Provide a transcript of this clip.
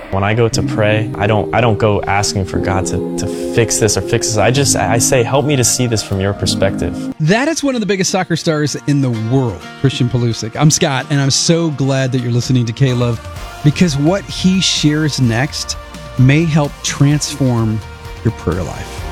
When I go to pray, I don't go asking for God to fix this or fix this. I say, help me to see this from your perspective. That is one of the biggest soccer stars in the world, Christian Pulisic. I'm Scott, and I'm so glad that you're listening to K-Love, because what he shares next may help transform your prayer life.